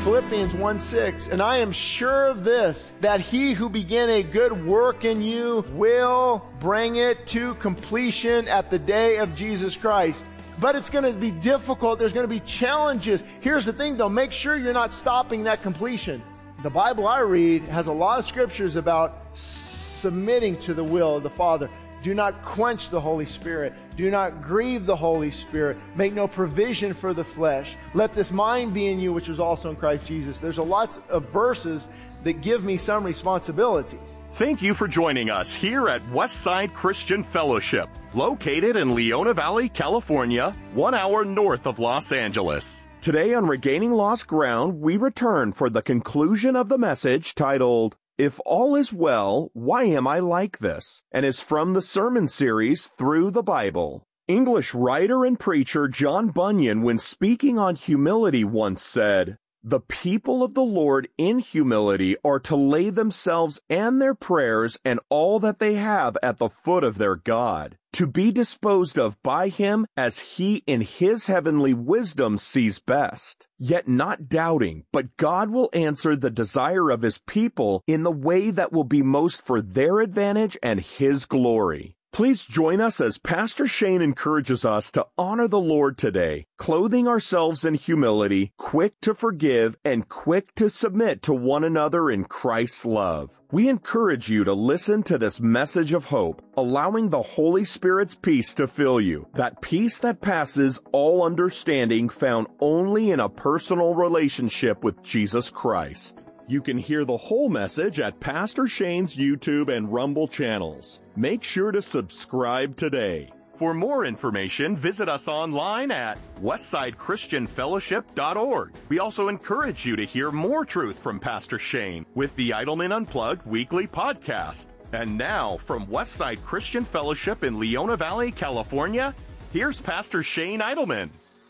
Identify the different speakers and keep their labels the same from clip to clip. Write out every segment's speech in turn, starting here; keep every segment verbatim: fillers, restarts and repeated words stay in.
Speaker 1: Philippians one six, and I am sure of this, that he who began a good work in you will bring it to completion at the day of Jesus Christ. But it's going to be difficult. There's going to be challenges. Here's the thing, though. Make sure you're not stopping that completion. The Bible I read has a lot of scriptures about submitting to the will of the Father. Do not quench the Holy Spirit. Do not grieve the Holy Spirit. Make no provision for the flesh. Let this mind be in you, which was also in Christ Jesus. There's a lot of verses that give me some responsibility.
Speaker 2: Thank you for joining us here at Westside Christian Fellowship, located in Leona Valley, California, one hour north of Los Angeles. Today on Regaining Lost Ground, we return for the conclusion of the message titled, If All Is Well, Why Am I Like This? And is from the sermon series Through the Bible. English writer and preacher John Bunyan, when speaking on humility, once said, The people of the Lord in humility are to lay themselves and their prayers and all that they have at the foot of their God, to be disposed of by him as he in his heavenly wisdom sees best, yet not doubting, but God will answer the desire of his people in the way that will be most for their advantage and his glory. Please join us as Pastor Shane encourages us to honor the Lord today, clothing ourselves in humility, quick to forgive, and quick to submit to one another in Christ's love. We encourage you to listen to this message of hope, allowing the Holy Spirit's peace to fill you, that peace that passes all understanding found only in a personal relationship with Jesus Christ. You can hear the whole message at Pastor Shane's YouTube and Rumble channels. Make sure to subscribe today. For more information, visit us online at westside christian fellowship dot org. We also encourage you to hear more truth from Pastor Shane with the Idleman Unplugged weekly podcast. And now, from Westside Christian Fellowship in Leona Valley, California, here's Pastor Shane Idleman.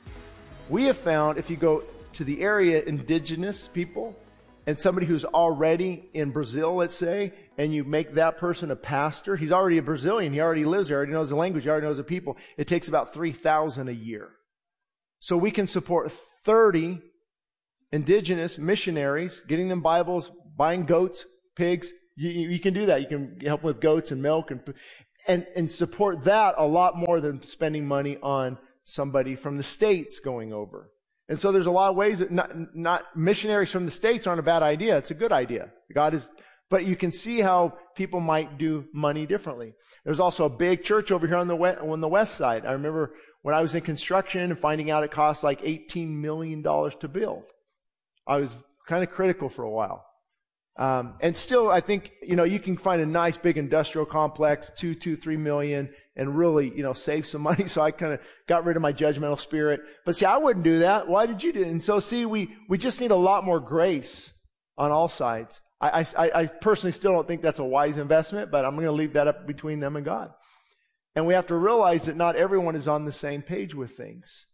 Speaker 1: We have found, if you go to the area, indigenous people, and somebody who's already in Brazil, let's say, and you make that person a pastor, he's already a Brazilian, he already lives there, already knows the language, he already knows the people. It takes about three thousand a year. So we can support thirty indigenous missionaries, getting them Bibles, buying goats, pigs. You, you can do that. You can help with goats and milk and, and, and support that a lot more than spending money on somebody from the States going over. And so there's a lot of ways that not, not missionaries from the States aren't a bad idea. It's a good idea. God is, but you can see how people might do money differently. There's also a big church over here on the west, on the west side. I remember when I was in construction and finding out it cost like eighteen million dollars to build. I was kind of critical for a while. Um, and still, I think, you know, you can find a nice big industrial complex, two, two, three million, and really, you know, save some money. So I kind of got rid of my judgmental spirit. But see, I wouldn't do that. Why did you do it? And so, see, we, we just need a lot more grace on all sides. I, I, I personally still don't think that's a wise investment, but I'm going to leave that up between them and God. And we have to realize that not everyone is on the same page with things.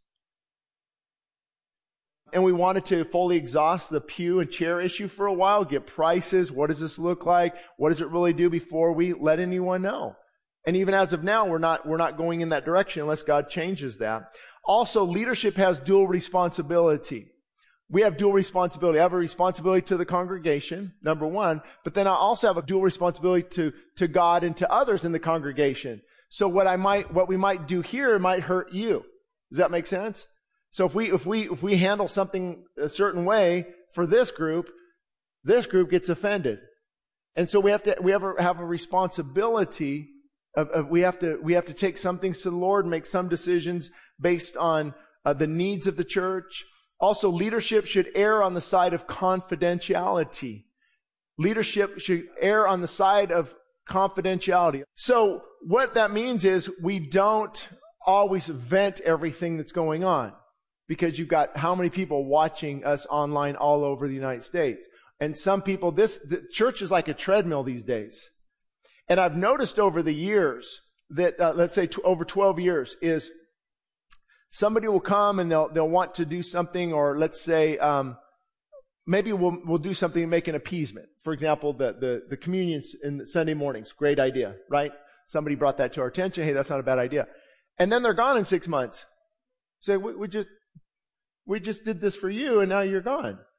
Speaker 1: And we wanted to fully exhaust the pew and chair issue for a while, get prices. What does this look like? What does it really do before we let anyone know? And even as of now, we're not, we're not going in that direction unless God changes that. Also, leadership has dual responsibility. We have dual responsibility. I have a responsibility to the congregation, number one, but then I also have a dual responsibility to, to God and to others in the congregation. So what I might, what we might do here might hurt you. Does that make sense? So if we, if we, if we handle something a certain way for this group, this group gets offended. And so we have to, we have a, have a responsibility of, of, we have to, we have to take some things to the Lord and make some decisions based on uh, the needs of the church. Also, leadership should err on the side of confidentiality. Leadership should err on the side of confidentiality. So what that means is we don't always vent everything that's going on. Because you've got how many people watching us online all over the United States. And some people, this, the church is like a treadmill these days. And I've noticed over the years that, uh, let's say t- over twelve years, is somebody will come and they'll, they'll want to do something, or let's say, um, maybe we'll, we'll do something to make an appeasement. For example, the, the, the communions in the Sunday mornings. Great idea, right? Somebody brought that to our attention. Hey, that's not a bad idea. And then they're gone in six months. So we, we just, We just did this for you, and now you're gone.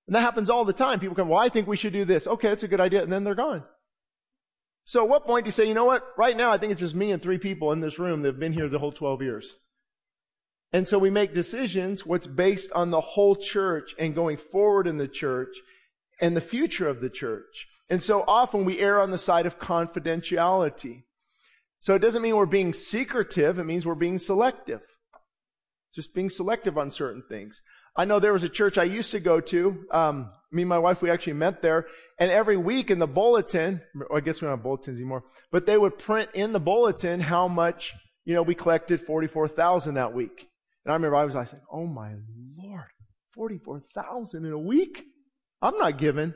Speaker 1: And that happens all the time. People come, well, I think we should do this. Okay, that's a good idea. And then they're gone. So at what point do you say, you know what? Right now, I think it's just me and three people in this room that have been here the whole twelve years. And so we make decisions what's based on the whole church and going forward in the church and the future of the church. And so often we err on the side of confidentiality. So it doesn't mean we're being secretive. It means we're being selective. Just being selective on certain things. I know there was a church I used to go to. Um, me and my wife, we actually met there. And every week in the bulletin, well, I guess we don't have bulletins anymore, but they would print in the bulletin how much, you know, we collected forty-four thousand that week. And I remember I was like, oh my Lord, forty-four thousand in a week? I'm not giving.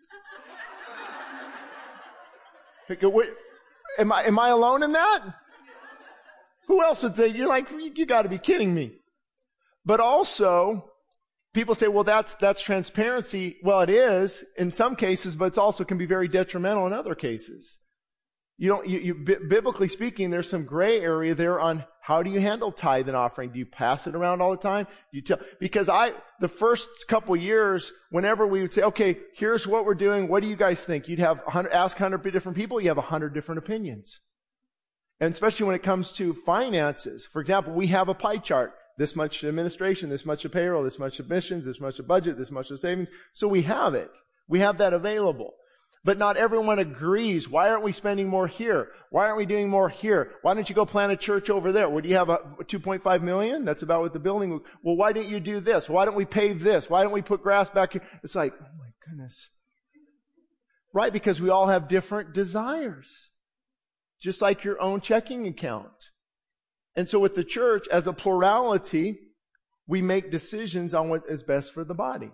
Speaker 1: Am I, am I alone in that? Who else would say, you're like, you, you got to be kidding me. But also, people say, well, that's, that's transparency. Well, it is in some cases, but it also can be very detrimental in other cases. You don't, you, you, biblically speaking, there's some gray area there on how do you handle tithe and offering? Do you pass it around all the time? Do you tell, because I, the first couple of years, whenever we would say, okay, here's what we're doing. What do you guys think? You'd have a hundred, ask a hundred different people. You have a hundred different opinions. And especially when it comes to finances. For example, we have a pie chart. This much administration, this much of payroll, this much of missions, this much of budget, this much of savings. So we have it. We have that available. But not everyone agrees. Why aren't we spending more here? Why aren't we doing more here? Why don't you go plant a church over there? Would you have a two point five million? That's about what the building would. Well, why didn't you do this? Why don't we pave this? Why don't we put grass back here? It's like, oh my goodness. Right? Because we all have different desires. Just like your own checking account. And so with the church, as a plurality, we make decisions on what is best for the body.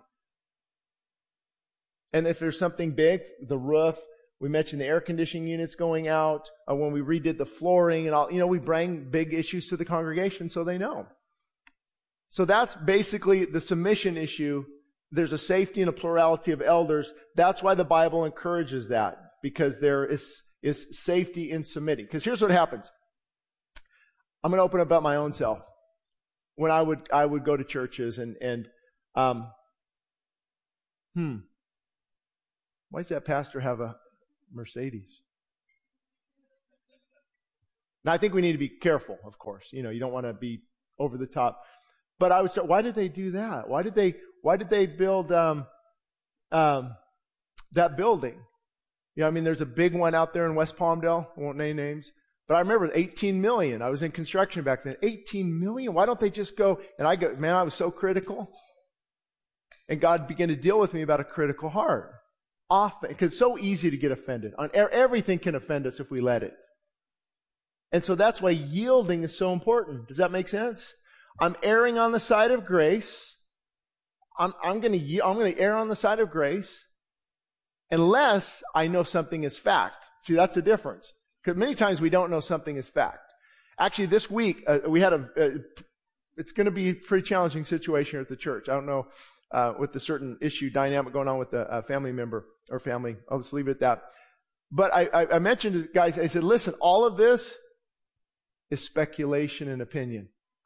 Speaker 1: And if there's something big, the roof, we mentioned the air conditioning units going out, uh, when we redid the flooring and all, you know, we bring big issues to the congregation so they know. So that's basically the submission issue. There's a safety and a plurality of elders. That's why the Bible encourages that, because there is, is safety in submitting. Because here's what happens. I'm going to open up about my own self. When I would, I would go to churches and, and, um, hmm. Why does that pastor have a Mercedes? Now, I think we need to be careful, of course. You know, you don't want to be over the top. But I would say, why did they do that? Why did they, why did they build, um, um, that building? You know, I mean, there's a big one out there in West Palmdale. I won't name names. But I remember eighteen million. I was in construction back then. eighteen million? Why don't they just go? And I go, man, I was so critical. And God began to deal with me about a critical heart. Often, because it's so easy to get offended. On everything can offend us if we let it. And so that's why yielding is so important. Does that make sense? I'm erring on the side of grace. I'm, I'm going to I'm going to err on the side of grace unless I know something is fact. See, that's the difference. Because many times we don't know something is fact. Actually, this week uh, we had a. Uh, it's going to be a pretty challenging situation here at the church. I don't know. Uh, with the certain issue dynamic going on with a uh, family member or family. I'll just leave it at that. But I, I, I mentioned to the guys, I said, listen, all of this is speculation and opinion.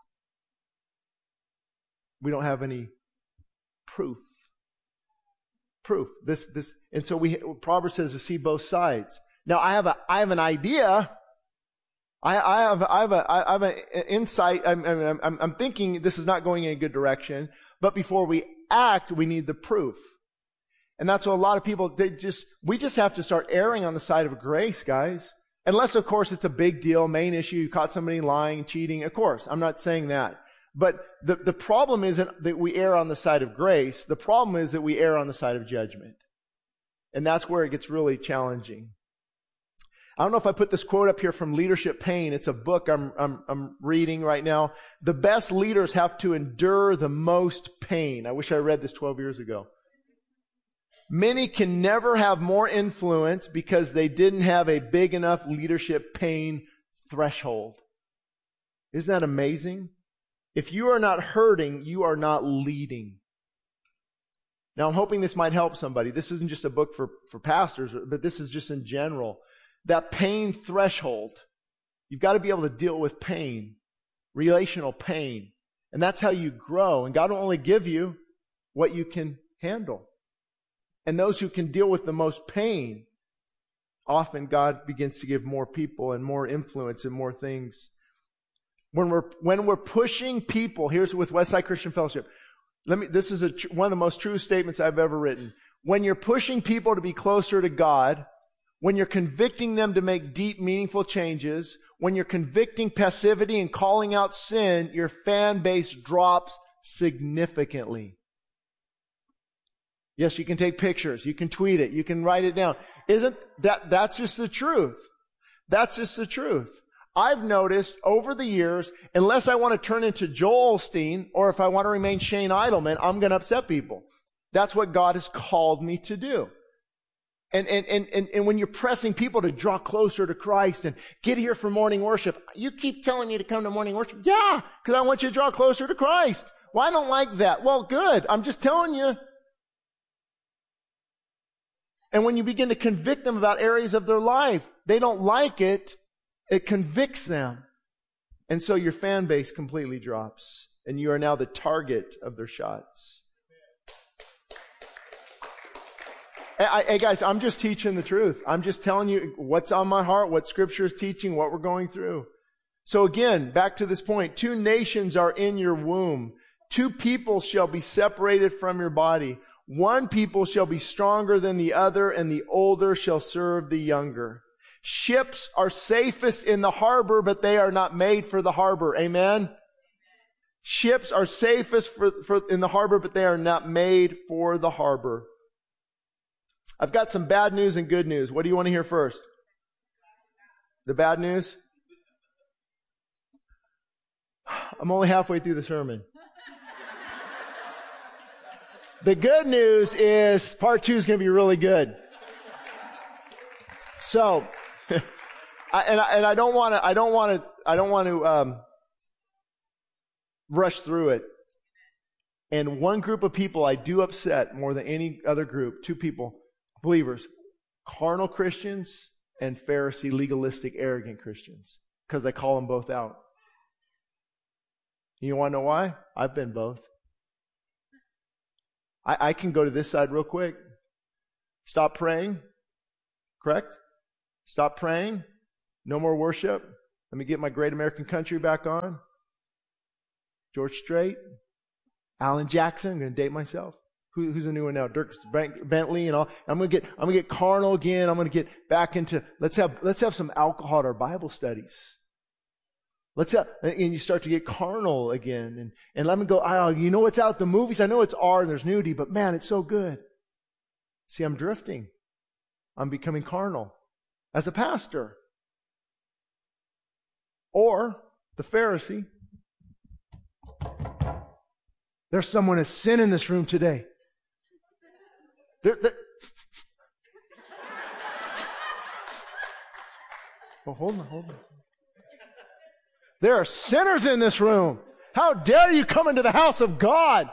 Speaker 1: We don't have any proof. Proof. This, this, and so we, Proverbs says to see both sides. Now I have a, I have an idea. I, I have, I have a, I have an insight. I'm, I'm, I'm, I'm thinking this is not going in a good direction. But before we act, we need the proof. And that's what a lot of people, they just, we just have to start erring on the side of grace, guys. Unless, of course, it's a big deal, main issue, you caught somebody lying, cheating. Of course, I'm not saying that. But the, the problem isn't that we err on the side of grace. The problem is that we err on the side of judgment. And that's where it gets really challenging. I don't know if I put this quote up here from Leadership Pain. It's a book I'm, I'm, I'm reading right now. The best leaders have to endure the most pain. I wish I read this twelve years ago. Many can never have more influence because they didn't have a big enough leadership pain threshold. Isn't that amazing? If you are not hurting, you are not leading. Now, I'm hoping this might help somebody. This isn't just a book for, for pastors, but this is just in general. That pain threshold. You've got to be able to deal with pain, relational pain. And that's how you grow. And God will only give you what you can handle. And those who can deal with the most pain, often God begins to give more people and more influence and more things. When we're, when we're pushing people, here's with Westside Christian Fellowship. Let me, this is a, one of the most true statements I've ever written. When you're pushing people to be closer to God, when you're convicting them to make deep, meaningful changes, when you're convicting passivity and calling out sin, your fan base drops significantly. Yes, you can take pictures. You can tweet it. You can write it down. Isn't that, that's just the truth. That's just the truth. I've noticed over the years, unless I want to turn into Joel Osteen, or if I want to remain Shane Idleman, I'm going to upset people. That's what God has called me to do. And, and, and, and, and when you're pressing people to draw closer to Christ and get here for morning worship, you keep telling me to come to morning worship. Yeah, because I want you to draw closer to Christ. Well, I don't like that. Well, good. I'm just telling you. And when you begin to convict them about areas of their life, they don't like it. It convicts them. And so your fan base completely drops. And you are now the target of their shots. Hey, hey guys, I'm just teaching the truth. I'm just telling you what's on my heart, what Scripture is teaching, what we're going through. So again, back to this point, two nations are in your womb. Two people shall be separated from your body. One people shall be stronger than the other, and the older shall serve the younger. Ships are safest in the harbor, but they are not made for the harbor. Amen? Ships are safest for, for, in the harbor, but they are not made for the harbor. I've got some bad news and good news. What do you want to hear first? The bad news? I'm only halfway through the sermon. The good news is part two is going to be really good. So, I, and, I, and I don't want to, I don't want to, I don't want to um, rush through it. And one group of people I do upset more than any other group, two people, believers, carnal Christians and Pharisee, legalistic, arrogant Christians, because I call them both out. You want to know why? I've been both. I, I can go to this side real quick. Stop praying. Correct? Stop praying. No more worship. Let me get my Great American Country back on. George Strait. Alan Jackson. I'm going to date myself. Who, who's the new one now? Dirk Bentley and all. I'm going to get, I'm going to get carnal again. I'm going to get back into, let's have, let's have some alcohol at our Bible studies. Let's have, and you start to get carnal again. And, and let me go, oh, you know what's out at the movies? I know it's R and there's nudity, but man, it's so good. See, I'm drifting. I'm becoming carnal as a pastor. Or the Pharisee. There's someone that's sin in this room today. They're, they're... Oh, hold on, hold on. There are sinners in this room. How dare you come into the house of God?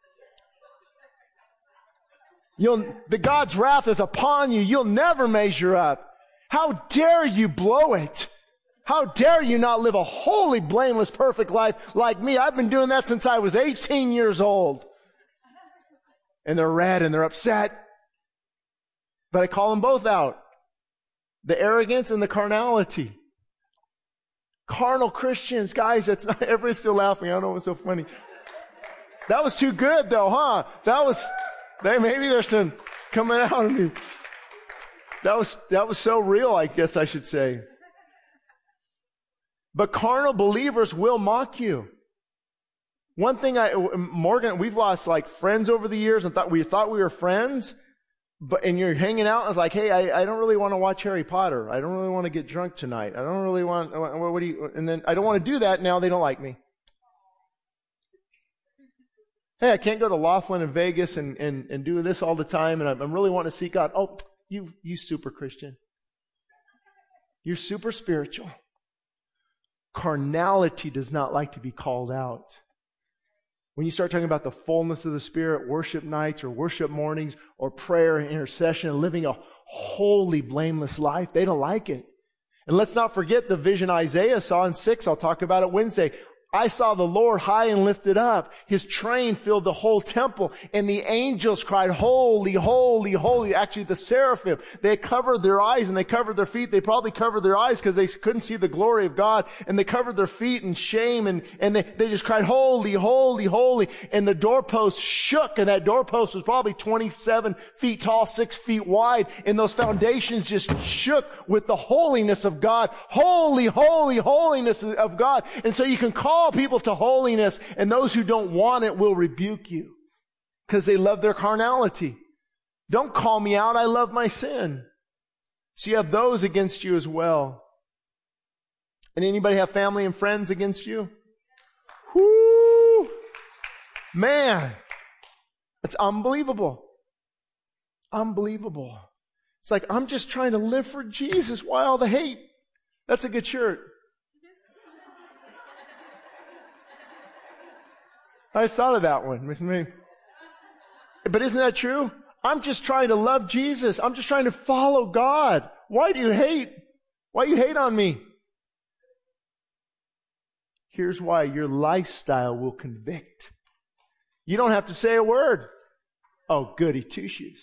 Speaker 1: You'll, the God's wrath is upon you. You'll never measure up. How dare you blow it? How dare you not live a holy, blameless, perfect life like me? I've been doing that since I was eighteen years old. And they're red and they're upset. But I call them both out. The arrogance and the carnality. Carnal Christians, guys, that's not, everybody's still laughing. I don't know what's so funny. That was too good though, huh? That was, they, maybe there's some coming out of me. That was, that was so real, I guess I should say. But carnal believers will mock you. One thing I, Morgan, we've lost like friends over the years and thought we thought we were friends, but, and you're hanging out and it's like, hey, I, I don't really want to watch Harry Potter. I don't really want to get drunk tonight. I don't really want, what, what do you, and then I don't want to do that. Now they don't like me. Hey, I can't go to Laughlin and Vegas and, and, and do this all the time. And I'm, I'm really wanting to seek God. Oh, you, you super Christian. You're super spiritual. Carnality does not like to be called out. When you start talking about the fullness of the Spirit, worship nights or worship mornings or prayer and intercession and living a holy, blameless life, they don't like it. And let's not forget the vision Isaiah saw in six. I'll talk about it Wednesday. I saw the Lord high and lifted up. His train filled the whole temple, and the angels cried, holy, holy, holy. Actually, the seraphim, they covered their eyes and they covered their feet. They probably covered their eyes because they couldn't see the glory of God, and they covered their feet in shame, and, and they, they just cried, holy, holy, holy. And the doorpost shook, and that doorpost was probably twenty-seven feet tall, six feet wide, and those foundations just shook with the holiness of God. Holy, holy, holiness of God. And so you can call people to holiness, and those who don't want it will rebuke you because they love their carnality. Don't call me out. I love my sin. So you have those against you as well. And anybody have family and friends against you? Whoo! Man, it's unbelievable. Unbelievable. It's like, I'm just trying to live for Jesus. Why all the hate? That's a good shirt. I just thought of that one with me. But isn't that true? I'm just trying to love Jesus. I'm just trying to follow God. Why do you hate? Why do you hate on me? Here's why. Your lifestyle will convict. You don't have to say a word. Oh, goody two shoes.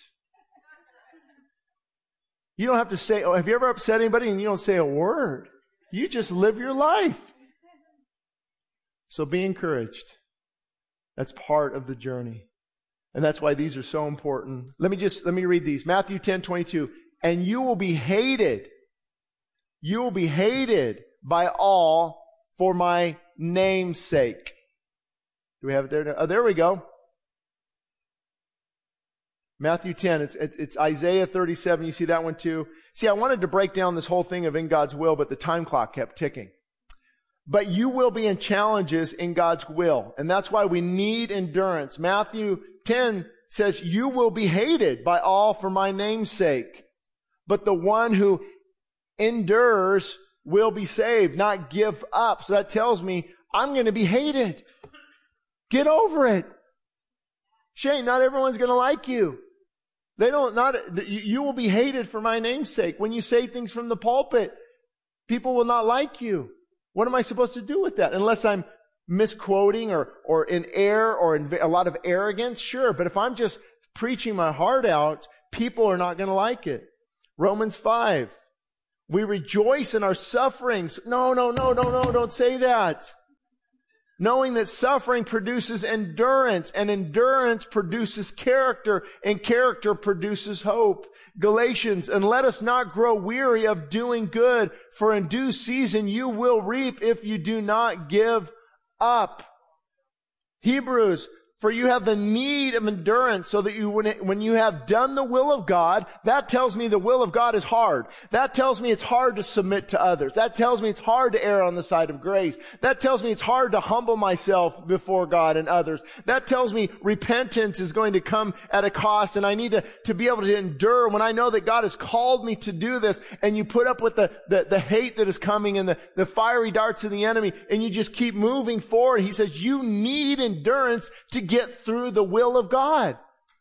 Speaker 1: You don't have to say, oh, have you ever upset anybody and you don't say a word? You just live your life. So be encouraged. That's part of the journey. And that's why these are so important. Let me just, let me read these. Matthew ten twenty-two. And you will be hated. You will be hated by all for my name's sake. Do we have it there? Oh, there we go. Matthew ten. It's, it's, it's Isaiah thirty-seven. You see that one too? See, I wanted to break down this whole thing of in God's will, but the time clock kept ticking. But you will be in challenges in God's will. And that's why we need endurance. Matthew ten says, you will be hated by all for my name's sake. But the one who endures will be saved, not give up. So that tells me I'm going to be hated. Get over it. Shane, not everyone's going to like you. They don't, not, you will be hated for my name's sake. When you say things from the pulpit, people will not like you. What am I supposed to do with that? Unless I'm misquoting or, or in error or in a lot of arrogance, sure. But if I'm just preaching my heart out, people are not going to like it. Romans five. We rejoice in our sufferings. No, no, no, no, no, don't say that. Knowing that suffering produces endurance, and endurance produces character, and character produces hope. Galatians, and let us not grow weary of doing good, for in due season you will reap if you do not give up. Hebrews, for you have the need of endurance so that you, when, it, when you have done the will of God, that tells me the will of God is hard. That tells me it's hard to submit to others. That tells me it's hard to err on the side of grace. That tells me it's hard to humble myself before God and others. That tells me repentance is going to come at a cost, and I need to, to be able to endure when I know that God has called me to do this, and you put up with the, the, the hate that is coming and the, the fiery darts of the enemy, and you just keep moving forward. He says you need endurance to get get through the will of God.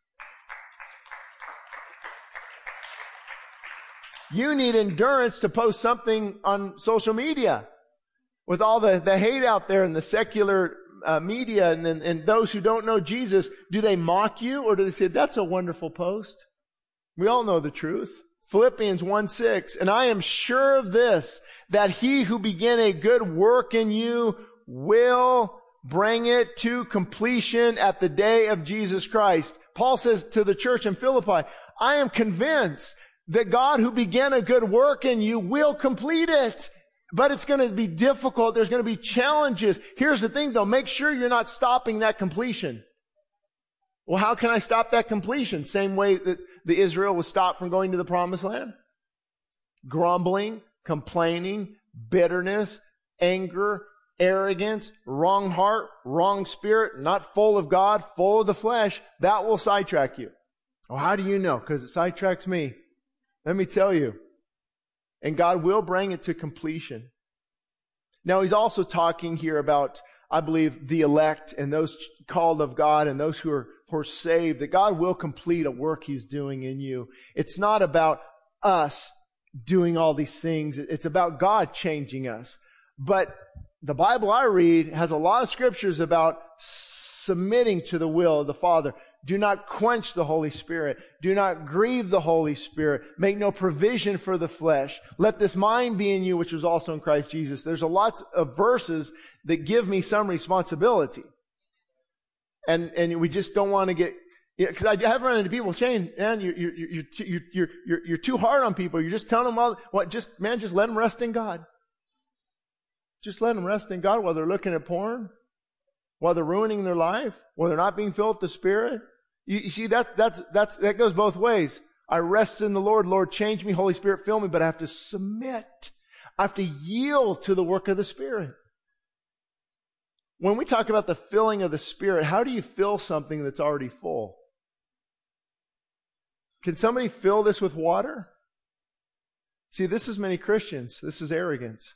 Speaker 1: You need endurance to post something on social media. With all the, the hate out there in the secular uh, media and, and, and those who don't know Jesus, do they mock you or do they say, that's a wonderful post? We all know the truth. Philippians one six, and I am sure of this, that he who began a good work in you will bring it to completion at the day of Jesus Christ. Paul says to the church in Philippi, I am convinced that God who began a good work in you will complete it. But it's going to be difficult. There's going to be challenges. Here's the thing though, make sure you're not stopping that completion. Well, how can I stop that completion? Same way that the Israel was stopped from going to the promised land. Grumbling, complaining, bitterness, anger, arrogance, wrong heart, wrong spirit, not full of God, full of the flesh, that will sidetrack you. Well, how do you know? Because it sidetracks me. Let me tell you. And God will bring it to completion. Now, he's also talking here about, I believe, the elect and those called of God and those who are, who are saved, that God will complete a work he's doing in you. It's not about us doing all these things. It's about God changing us. But the Bible I read has a lot of scriptures about submitting to the will of the Father. Do not quench the Holy Spirit. Do not grieve the Holy Spirit. Make no provision for the flesh. Let this mind be in you, which was also in Christ Jesus. There's a lot of verses that give me some responsibility. And, and we just don't want to get, because I have run into people saying, man, you're, you're, you're, you're, you're, you're, you're too hard on people. You're just telling them, all, what, just, man, just let them rest in God. Just let them rest in God while they're looking at porn, while they're ruining their life, while they're not being filled with the Spirit. You, you see, that, that's, that's, that goes both ways. I rest in the Lord. Lord, change me. Holy Spirit, fill me. But I have to submit. I have to yield to the work of the Spirit. When we talk about the filling of the Spirit, how do you fill something that's already full? Can somebody fill this with water? See, this is many Christians. This is arrogance.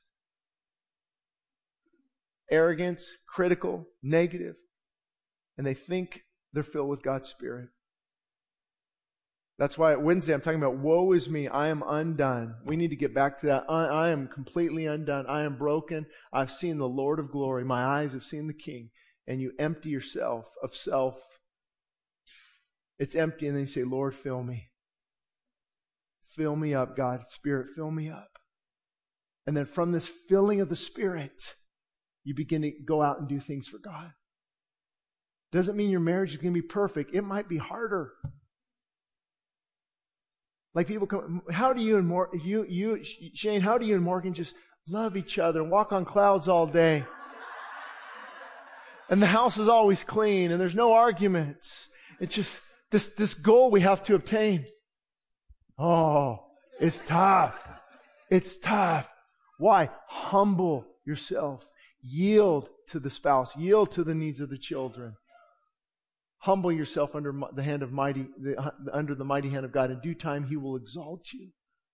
Speaker 1: Arrogance, critical, negative. And they think they're filled with God's Spirit. That's why at Wednesday I'm talking about, woe is me, I am undone. We need to get back to that. I, I am completely undone. I am broken. I've seen the Lord of glory. My eyes have seen the King. And you empty yourself of self. It's empty, and then you say, Lord, fill me. Fill me up, God. Spirit, fill me up. And then from this filling of the Spirit, you begin to go out and do things for God. Doesn't mean your marriage is going to be perfect. It might be harder. Like people come, how do you and Mor- you, you, Shane, how do you and Morgan just love each other and walk on clouds all day? And the house is always clean and there's no arguments. It's just this, this goal we have to obtain. Oh, it's tough. It's tough. Why? Humble yourself. Yield to the spouse. Yield to the needs of the children. Humble yourself under the hand of mighty, the, under the mighty hand of God. In due time, He will exalt you.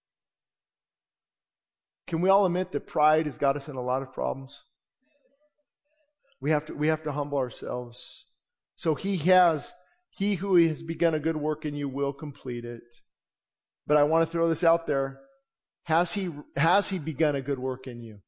Speaker 1: Can we all admit that pride has got us in a lot of problems? We have to, we have to humble ourselves. So He has, He who has begun a good work in you will complete it. But I want to throw this out there. Has He, has He begun a good work in you?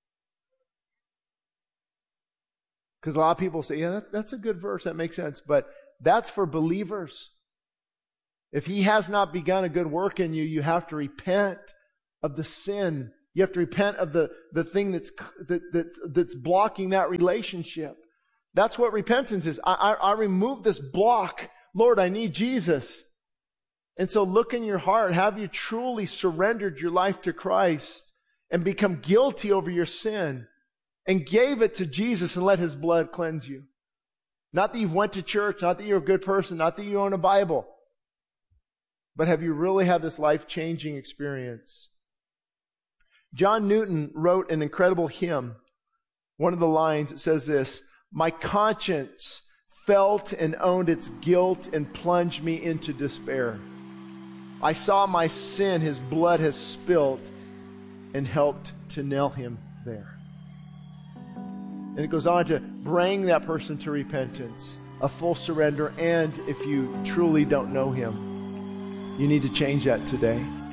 Speaker 1: Because a lot of people say, yeah, that, that's a good verse. That makes sense. But that's for believers. If He has not begun a good work in you, you have to repent of the sin. You have to repent of the, the thing that's, that, that, that's blocking that relationship. That's what repentance is. I, I, I remove this block. Lord, I need Jesus. And so look in your heart. Have you truly surrendered your life to Christ and become guilty over your sin? And gave it to Jesus and let His blood cleanse you. Not that you've went to church, not that you're a good person, not that you own a Bible. But have you really had this life-changing experience? John Newton wrote an incredible hymn. One of the lines, it says this, my conscience felt and owned its guilt and plunged me into despair. I saw my sin, His blood has spilt, and helped to nail Him there. And it goes on to bring that person to repentance, a full surrender, and if you truly don't know Him, you need to change that today.